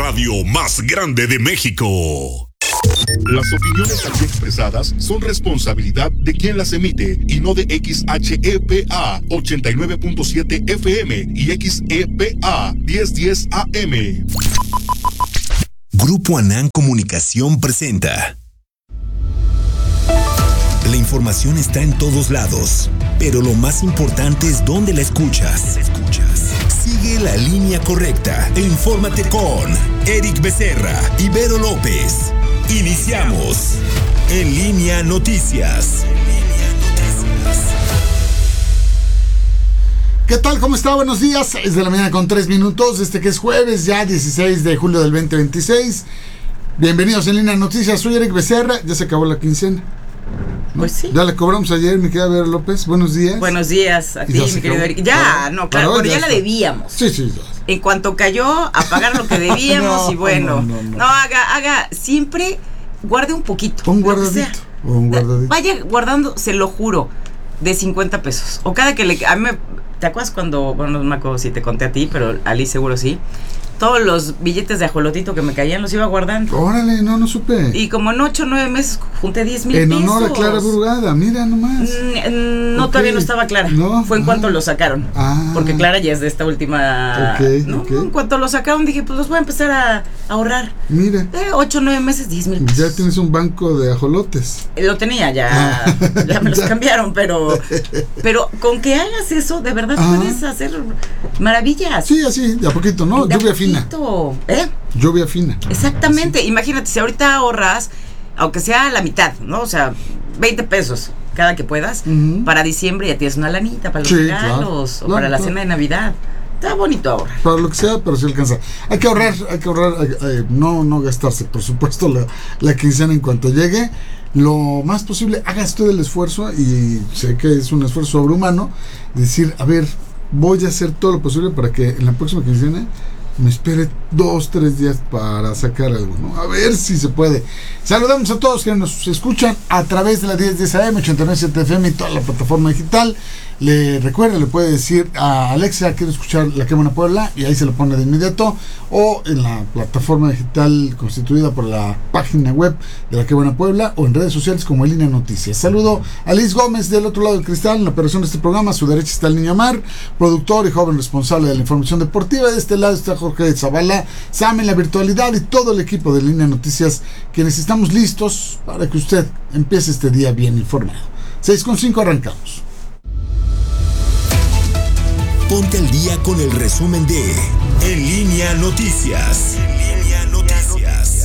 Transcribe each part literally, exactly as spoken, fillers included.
radio más grande de México. Las opiniones aquí expresadas son responsabilidad de quien las emite y no de X H E P A ochenta y nueve punto siete F M y X E P A mil diez A M. Grupo Anán Comunicación presenta. La información está en todos lados, pero lo más importante es dónde la escuchas. Sigue la línea correcta e infórmate con Eric Becerra y Vero López. Iniciamos En Línea Noticias. ¿Qué tal? ¿Cómo está? Buenos días. Es de la mañana con tres minutos. Este que es jueves, ya dieciséis de julio del veinte veintiséis. Bienvenidos en Línea Noticias. Soy Eric Becerra. Ya se acabó la quincena, ¿no? Pues sí. Ya la cobramos ayer, mi querida Vera López. Buenos días. Buenos días a ti, mi querido Eric. Ya, ah, no, claro, bueno, ya, ya la debíamos. Sí, sí, ya. En cuanto cayó, a pagar lo que debíamos. no, y bueno, no, no, no. no haga, haga, siempre guarde un poquito. Un guardadito. Un guardadito. Vaya guardando, se lo juro, de cincuenta pesos. O cada que le... A mí me, ¿te acuerdas cuando, bueno, no me acuerdo si te conté a ti, pero a Liz seguro sí, todos los billetes de ajolotito que me caían los iba guardando? Órale, no, no supe. Y como en ocho o nueve meses junté diez mil pesos. En honor a Clara Burgada, mira nomás. Mm, no, okay. Todavía no estaba Clara. No, Fue en ah. cuanto lo sacaron. Ah. Porque Clara ya es de esta última. Okay, ¿no? Okay. En cuanto lo sacaron dije, pues los voy a empezar a, a ahorrar. Mira. Eh, ocho o nueve meses, diez mil pesos. Ya tienes un banco de ajolotes. Eh, lo tenía, ya. Ah. Ya me los cambiaron, pero. Pero con que hagas eso, de verdad ah. puedes hacer maravillas. Sí, así, de a poquito, ¿no? De Lluvia a fina. ¿Eh? Lluvia fina. Exactamente. Así. Imagínate, si ahorita ahorras, aunque sea la mitad, ¿no? O sea, veinte pesos cada que puedas, uh-huh. para diciembre ya tienes una lanita para los sí, regalos, claro, o claro, para la claro. cena de Navidad. Está bonito ahora. Para lo que sea, pero sí alcanza. Hay que ahorrar, hay que ahorrar, eh, no, no gastarse, por supuesto, la, la quincena en cuanto llegue. Lo más posible, haga usted el esfuerzo, y sé que es un esfuerzo sobrehumano, decir, a ver, voy a hacer todo lo posible para que en la próxima quincena me espere dos, tres días para sacar algo, ¿no? A ver si se puede. Saludamos a todos que nos escuchan a través de la diez diez A M, ochenta y nueve punto siete F M y toda la plataforma digital. Le recuerda, le puede decir a Alexa, quiero escuchar La Qué Buena Puebla, y ahí se lo pone de inmediato, o en la plataforma digital constituida por la página web de La Qué Buena Puebla, o en redes sociales como En Línea Noticias. Saludo a Liz Gómez del otro lado del cristal en la operación de este programa. A su derecha está el Niño Mar, productor y joven responsable de la información deportiva. De este lado está Jorge Zavala, Sam en la virtualidad, y todo el equipo de Línea Noticias, quienes estamos listos para que usted empiece este día bien informado. seis con cinco, arrancamos. Ponte al día con el resumen de En Línea Noticias. En Línea Noticias.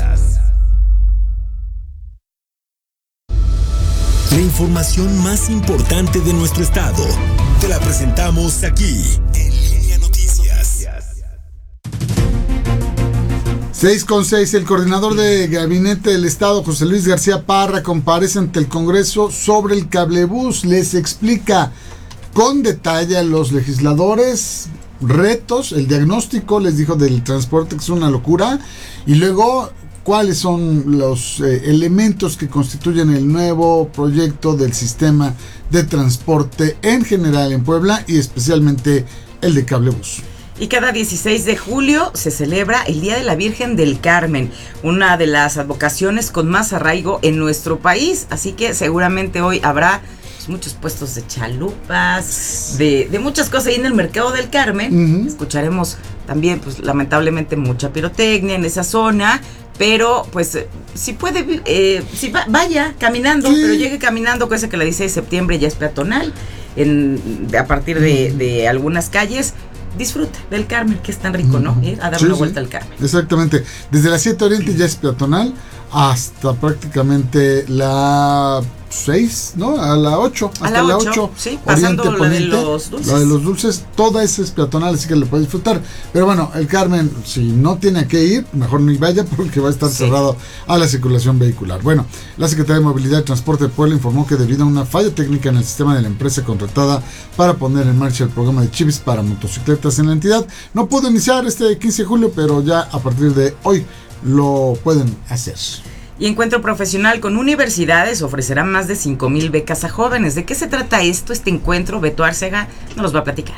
La información más importante de nuestro estado te la presentamos aquí en Línea Noticias. seis con seis, el coordinador de gabinete del estado, José Luis García Parra, comparece ante el Congreso sobre el cablebús. Les explica con detalle a los legisladores retos, el diagnóstico, les dijo, del transporte, que es una locura, y luego cuáles son los eh, elementos que constituyen el nuevo proyecto del sistema de transporte en general en Puebla, y especialmente el de cablebús. Y cada dieciséis de julio se celebra el Día de la Virgen del Carmen, una de las advocaciones con más arraigo en nuestro país, así que seguramente hoy habrá muchos puestos de chalupas, de, de muchas cosas ahí en el mercado del Carmen. Uh-huh. Escucharemos también, pues lamentablemente, mucha pirotecnia en esa zona, pero pues si puede, eh, si va, vaya caminando, sí. Pero llegue caminando, cosa que la dieciséis de septiembre ya es peatonal, en, de, a partir de, de algunas calles. Disfruta del Carmen, que es tan rico, ¿no? Ir a dar sí, una vuelta sí. al Carmen. Exactamente. Desde la siete Oriente ya es peatonal hasta prácticamente la seis, ¿no? A la ocho. Hasta a la ocho, sí, pasando Oriente, la Poniente, de los dulces. La de los dulces, toda esa es peatonal, así que lo puede disfrutar. Pero bueno, el Carmen, si no tiene que ir, mejor ni vaya, porque va a estar sí. cerrado a la circulación vehicular. Bueno, la Secretaría de Movilidad y Transporte de Puebla informó que debido a una falla técnica en el sistema de la empresa contratada para poner en marcha el programa de chips para motocicletas en la entidad, no pudo iniciar este quince de julio, pero ya a partir de hoy lo pueden hacer. Y Encuentro Profesional con Universidades ofrecerá más de cinco mil becas a jóvenes. ¿De qué se trata esto, este encuentro? Beto Arcega nos los va a platicar.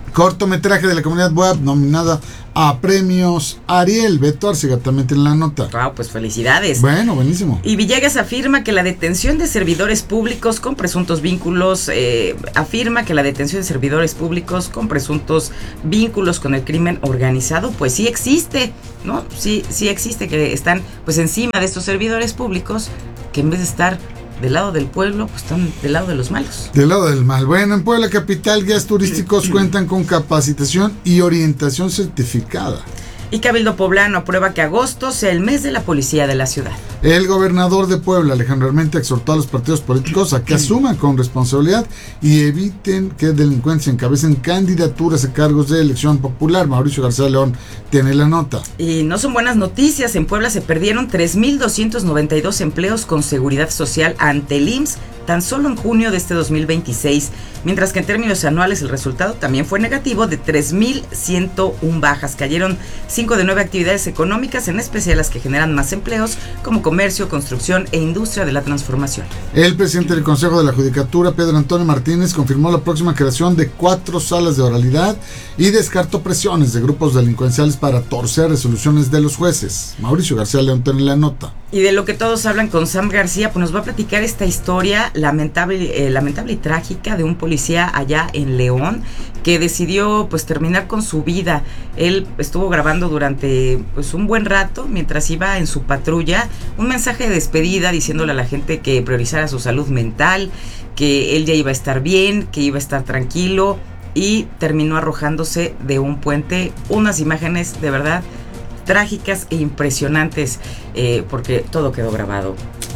Cortometraje de la comunidad web nominada a premios Ariel. Beto Arcega también tiene la nota. Wow, pues felicidades. Bueno, buenísimo. Y Villegas afirma que la detención de servidores públicos con presuntos vínculos, eh, afirma que la detención de servidores públicos con presuntos vínculos con el crimen organizado, pues sí existe, ¿no? Sí, sí existe, que están pues encima de estos servidores públicos, que en vez de estar del lado del pueblo, pues están del lado de los malos. Del lado del mal. Bueno, en Puebla Capital, guías turísticos cuentan con capacitación y orientación certificada. Y Cabildo Poblano aprueba que agosto sea el mes de la policía de la ciudad. El gobernador de Puebla, Alejandro Armenta, exhortó a los partidos políticos a que asuman con responsabilidad y eviten que delincuentes encabecen candidaturas a cargos de elección popular. Mauricio García León tiene la nota. Y no son buenas noticias. En Puebla se perdieron tres mil doscientos noventa y dos empleos con seguridad social ante el I M S S tan solo en junio de este dos mil veintiséis, mientras que en términos anuales el resultado también fue negativo de tres mil ciento uno bajas. Cayeron cinco de nueve actividades económicas, en especial las que generan más empleos, como comercio, construcción e industria de la transformación. El presidente del Consejo de la Judicatura, Pedro Antonio Martínez, confirmó la próxima creación de cuatro salas de oralidad y descartó presiones de grupos delincuenciales para torcer resoluciones de los jueces. Mauricio García León tiene la nota. Y de lo que todos hablan con Sam García, pues nos va a platicar esta historia lamentable, eh, lamentable y trágica de un policía allá en León que decidió pues terminar con su vida. Él estuvo grabando durante pues un buen rato mientras iba en su patrulla un mensaje de despedida diciéndole a la gente que priorizara su salud mental, que él ya iba a estar bien, que iba a estar tranquilo, y terminó arrojándose de un puente. Unas imágenes de verdad trágicas e impresionantes, eh, porque todo quedó grabado.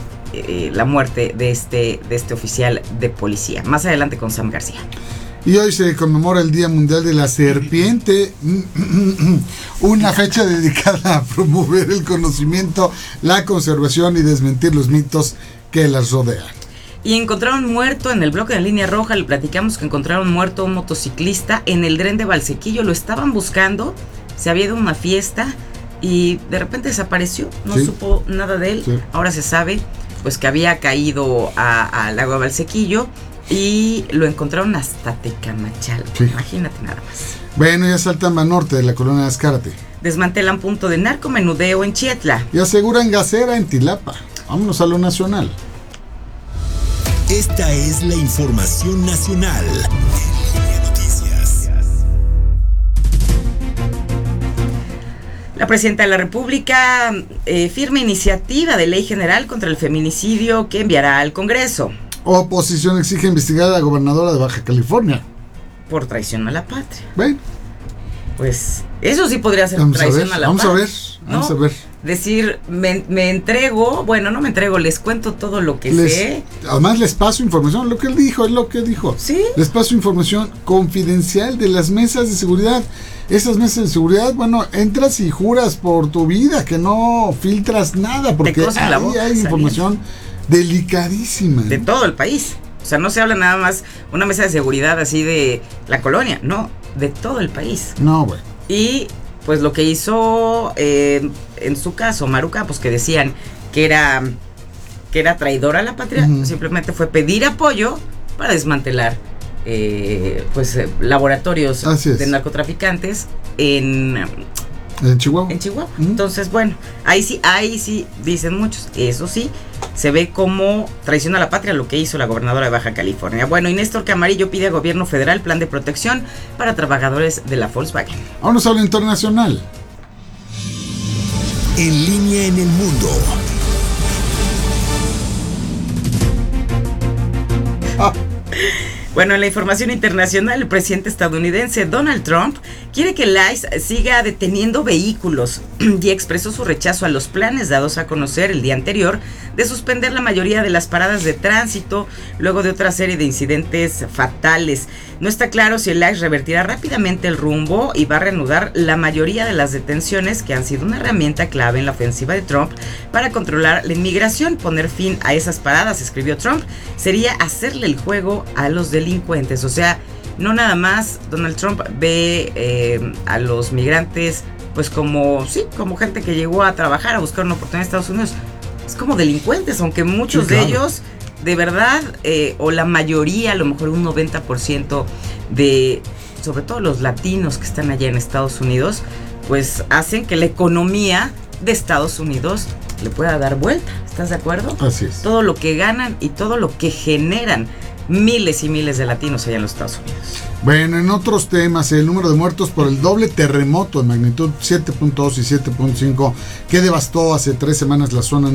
Eh, la muerte de este, de este oficial de policía. Más adelante con Sam García. Y hoy se conmemora el Día Mundial de la Serpiente, una fecha dedicada a promover el conocimiento, la conservación y desmentir los mitos que las rodean. Y encontraron muerto en el bloque de Línea Roja. Le platicamos que encontraron muerto a un motociclista en el Dren de Valsequillo. Lo estaban buscando, se había ido a una fiesta y de repente desapareció. No sí. supo nada de él. Sí. Ahora se sabe pues que había caído al lago de Valsequillo y lo encontraron hasta Tecamachalco. Sí. Imagínate nada más. Bueno, ya saltan a norte de la colonia de Azcárate. Desmantelan punto de narcomenudeo en Chietla. Y aseguran gasera en Tilapa. Vámonos a lo nacional. Esta es la información nacional. La presidenta de la República eh, firma iniciativa de ley general contra el feminicidio que enviará al Congreso. Oposición exige investigar a la gobernadora de Baja California. Por traición a la patria. Bueno. Pues eso sí podría ser vamos traición a, a la vamos patria. A ver, vamos ¿no? a ver. Decir, me, me entrego, bueno, no me entrego, les cuento todo lo que les, sé. Además les paso información, lo que él dijo, es lo que dijo. Sí. Les paso información confidencial de las mesas de seguridad. Esas mesas de seguridad, bueno, entras y juras por tu vida que no filtras nada, porque ahí la boca, hay información delicadísima. De todo el país. O sea, no se habla nada más una mesa de seguridad así de la colonia, no, de todo el país. No, güey. Y pues lo que hizo eh, en su caso Maru Campos, que decían que era que era traidora a la patria, uh-huh. simplemente fue pedir apoyo para desmantelar eh, pues eh, laboratorios de narcotraficantes en en Chihuahua. En Chihuahua. Uh-huh. Entonces, bueno, ahí sí, ahí sí dicen muchos, eso sí, se ve como traición a la patria lo que hizo la gobernadora de Baja California. Bueno, y Néstor Camarillo pide al gobierno federal plan de protección para trabajadores de la Volkswagen. Vámonos al internacional. En línea en el mundo. Ah. Bueno, en la información internacional, el presidente estadounidense Donald Trump quiere que el I C E siga deteniendo vehículos y expresó su rechazo a los planes dados a conocer el día anterior de suspender la mayoría de las paradas de tránsito luego de otra serie de incidentes fatales. No está claro si el I C E revertirá rápidamente el rumbo y va a reanudar la mayoría de las detenciones que han sido una herramienta clave en la ofensiva de Trump para controlar la inmigración. Poner fin a esas paradas, escribió Trump, sería hacerle el juego a los delincuentes. O sea, no nada más Donald Trump ve eh, a los migrantes pues como, sí, como gente que llegó a trabajar, a buscar una oportunidad en Estados Unidos. Es como delincuentes, aunque muchos sí, claro. de ellos, de verdad, eh, o la mayoría, a lo mejor un noventa por ciento de sobre todo los latinos que están allá en Estados Unidos, pues hacen que la economía de Estados Unidos le pueda dar vuelta. ¿Estás de acuerdo? Así es. Todo lo que ganan y todo lo que generan miles y miles de latinos allá en los Estados Unidos. Bueno, en otros temas, el número de muertos por el doble terremoto de magnitud siete punto dos y siete punto cinco que devastó hace tres semanas la zona